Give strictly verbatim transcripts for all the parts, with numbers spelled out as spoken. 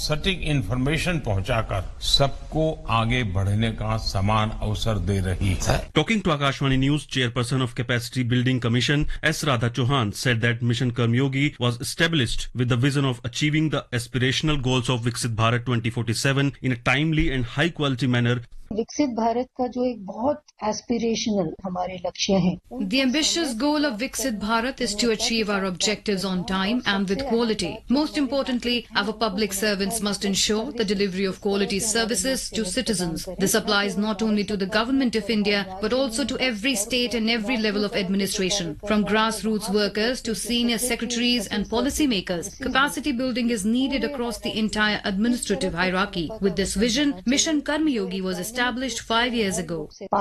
सटीक इंफॉर्मेशन पहुंचाकर सबको आगे बढ़ने का समान अवसर दे रही है। Talking to Akashvani News, Chairperson of Capacity Building Commission S. Radha Chauhan said that Mission Karmyogi was established with the vision of achieving the aspirational goals of Viksit Bharat twenty forty-seven in a timely and high quality manner. विकसित भारत का जो एक बहुत aspirational हमारे लक्ष्य हैं। The ambitious goal of Viksit Bharat is to achieve our objectives on time and with quality. Most importantly, our public servants must ensure the delivery of quality services to citizens. This applies not only to the Government of India, but also to every state and every level of administration, from grassroots workers to senior secretaries and policymakers. Capacity building is needed across the entire administrative hierarchy. With this vision, Mission Karmyogi was established established five years ago.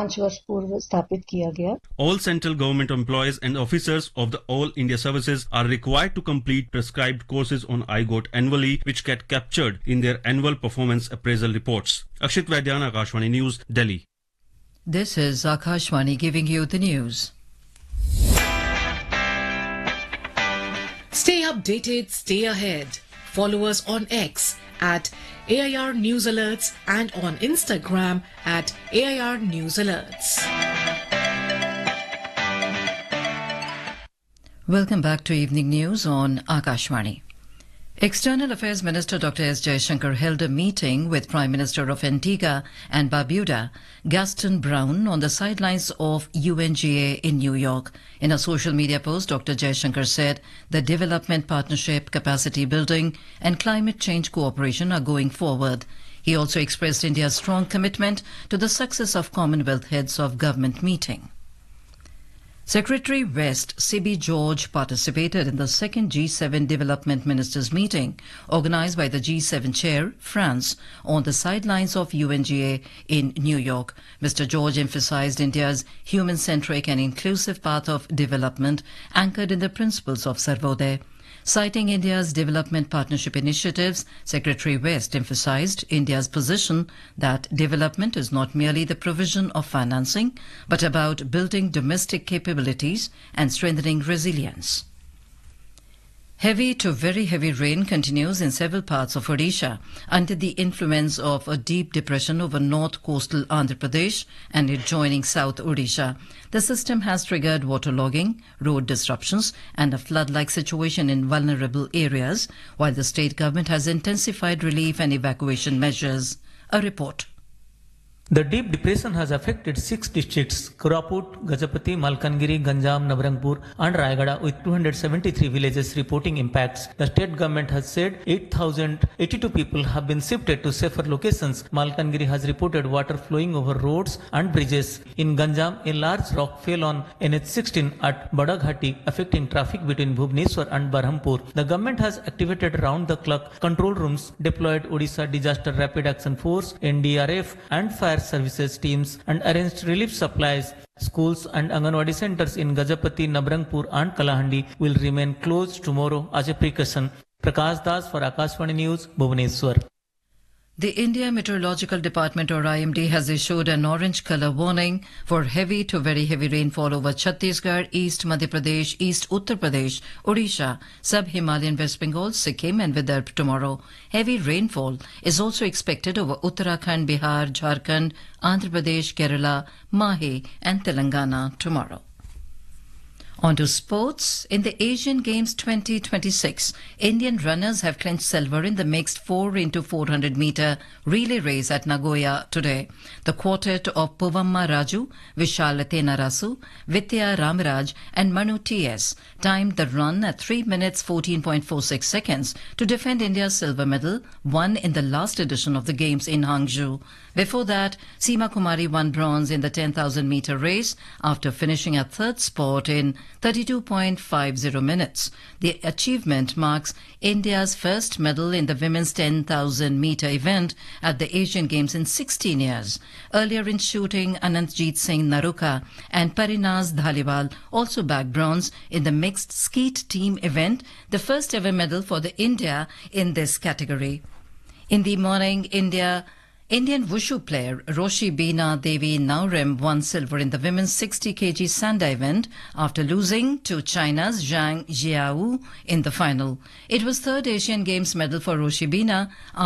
All central government employees and officers of the All India Services are required to complete prescribed courses on I G O T annually, which get captured in their annual performance appraisal reports. Akshit Vaidyan, Akashvani News, Delhi. This is Akashvani giving you the news. Stay updated, stay ahead. Follow us on X at A I R News Alerts and on Instagram at A I R News Alerts. Welcome back to Evening News on Akashvani. External Affairs Minister Doctor S. Jaishankar held a meeting with Prime Minister of Antigua and Barbuda, Gaston Brown, on the sidelines of U N G A in New York. In a social media post, Doctor Jaishankar said the development partnership, capacity building and climate change cooperation are going forward. He also expressed India's strong commitment to the success of Commonwealth Heads of Government meeting. Secretary West C B George participated in the second G seven Development Ministers meeting organized by the G seven chair, France, on the sidelines of U N G A in New York. Mister George emphasized India's human-centric and inclusive path of development anchored in the principles of Sarvodaya. Citing India's development partnership initiatives, Secretary West emphasized India's position that development is not merely the provision of financing, but about building domestic capabilities and strengthening resilience. Heavy to very heavy rain continues in several parts of Odisha under the influence of a deep depression over north coastal Andhra Pradesh and adjoining South Odisha. The system has triggered waterlogging, road disruptions and a flood-like situation in vulnerable areas, while the state government has intensified relief and evacuation measures. A report. The deep depression has affected six districts, Koraput, Gajapati, Malkangiri, Ganjam, Navaranpur and Rayagada, with two hundred seventy-three villages reporting impacts. The state government has said eight thousand eighty-two people have been shifted to safer locations. Malkangiri has reported water flowing over roads and bridges. In Ganjam, a large rock fell on N H sixteen at Badaghati, affecting traffic between Bhubaneswar and Berhampur. The government has activated round-the-clock control rooms, deployed Odisha Disaster Rapid Action Force, N D R F and fire services teams and arranged relief supplies. Schools and Anganwadi centers in Gajapati, Nabarangpur and Kalahandi will remain closed tomorrow as a precaution. Prakash Das for Akashvani News, Bhubaneswar. The India Meteorological Department, or I M D, has issued an orange colour warning for heavy to very heavy rainfall over Chhattisgarh, East Madhya Pradesh, East Uttar Pradesh, Odisha, Sub-Himalayan West Bengal, Sikkim and Vidarbha tomorrow. Heavy rainfall is also expected over Uttarakhand, Bihar, Jharkhand, Andhra Pradesh, Kerala, Mahe and Telangana tomorrow. On to sports. In the Asian Games twenty twenty-six, Indian runners have clinched silver in the mixed four into four hundred meter relay race at Nagoya today. The quartet of Puvamma Raju, Vishal Tenarasu, Vidya Ramaraj and Manu T S timed the run at three minutes fourteen point four six seconds to defend India's silver medal won in the last edition of the Games in Hangzhou. Before that, Seema Kumari won bronze in the ten thousand meter race after finishing at third spot in thirty-two point five zero minutes. The achievement marks India's first medal in the women's ten thousand meter event at the Asian Games in sixteen years. Earlier in shooting, Anantjeet Singh Naruka and Parinaz Dhaliwal also bagged bronze in the mixed skeet team event, the first ever medal for the India in this category. In the morning, India Indian wushu player Roshi Beena Devi Naurem won silver in the women's sixty kilograms Sanda event after losing to China's Zhang Jiawu in the final. It was third Asian Games medal for Roshi Beena